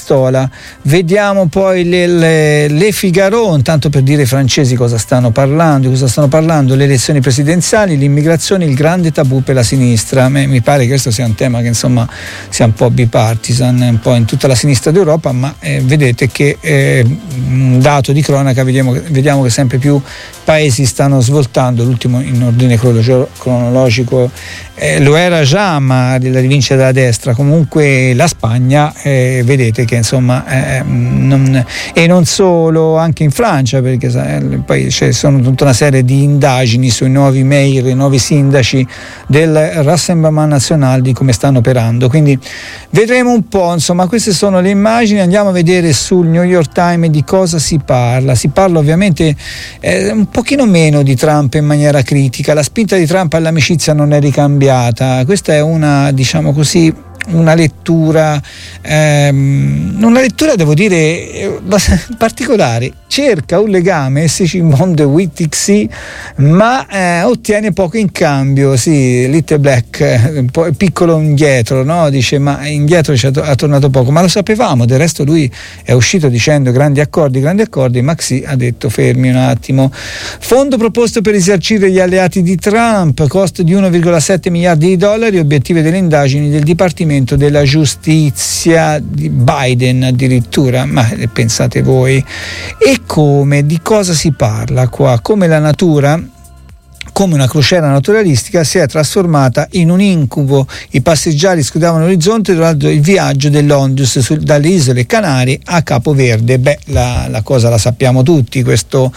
pistola. Vediamo poi le Figaro, tanto per dire ai francesi cosa stanno parlando, le elezioni presidenziali, l'immigrazione, il grande tabù per la sinistra. A me mi pare che questo sia un tema che insomma sia un po' bipartisan, un po' in tutta la sinistra d'Europa, ma vedete che un dato di cronaca, vediamo che sempre più paesi stanno svoltando. L'ultimo in ordine cronologico lo era già, ma la rivincita della destra. Comunque la Spagna, vedete che insomma e non solo, anche in Francia, perché poi ci sono tutta una serie di indagini sui nuovi mayor, i nuovi sindaci del Rassemblement National, di come stanno operando. Quindi vedremo un po', insomma, queste sono le immagini. Andiamo a vedere sul New York Times di cosa si parla ovviamente un pochino meno di Trump in maniera critica. La spinta di Trump all'amicizia non è ricambiata. Questa è una, diciamo così, una lettura devo dire particolare. Cerca un legame Sigmund Wittig, ma ottiene poco in cambio. Sì, Little Black, un po' piccolo indietro, no? Dice, ma indietro ha tornato poco, ma lo sapevamo. Del resto lui è uscito dicendo grandi accordi. Maxi ha detto fermi un attimo. Fondo proposto per risarcire gli alleati di Trump, costo di 1,7 miliardi di dollari, obiettivi delle indagini del Dipartimento della Giustizia di Biden addirittura. Ma pensate voi. E di cosa si parla qua? Come la natura, come una crociera naturalistica, si è trasformata in un incubo. I passeggeri scrutavano l'orizzonte durante il viaggio dell'Ondius dalle isole Canarie a Capo Verde. La cosa la sappiamo tutti, questo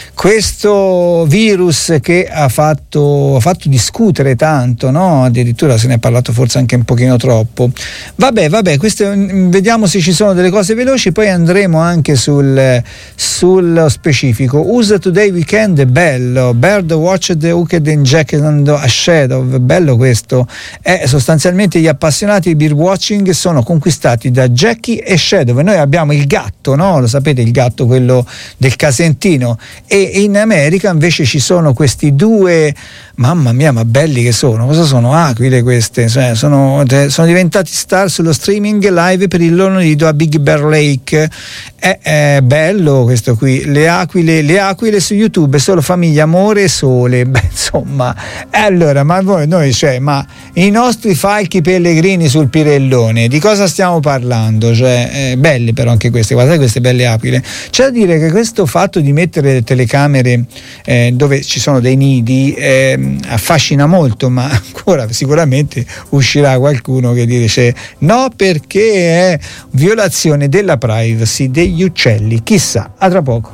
virus che ha fatto discutere tanto, no? Addirittura se ne è parlato forse anche un pochino troppo. Vabbè, vediamo se ci sono delle cose veloci, poi andremo anche sullo specifico. USA Today Weekend è bello, Bird Watched Hooked and Jacked a Shadow, bello questo. È sostanzialmente gli appassionati di birdwatching sono conquistati da Jackie e Shadow. E noi abbiamo il gatto, no? Lo sapete, il gatto, quello del Casentino. E in America invece ci sono questi due, mamma mia, ma belli che sono. Cosa sono? Aquile queste, cioè, sono diventati star sullo streaming live per il loro nido a Big Bear Lake. È bello questo qui. Le aquile su YouTube, solo famiglia, amore e sole. Beh, insomma, allora, ma i nostri falchi pellegrini sul Pirellone, di cosa stiamo parlando? Cioè, belle però anche queste, guardate queste belle aquile. C'è da dire che questo fatto di mettere le telecamere dove ci sono dei nidi affascina molto, ma ancora sicuramente uscirà qualcuno che dice no, perché è violazione della privacy degli uccelli. Chissà, a tra poco.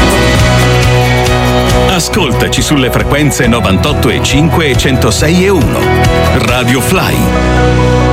Ascoltaci sulle frequenze 98,5 e 106,1. Radio Fly.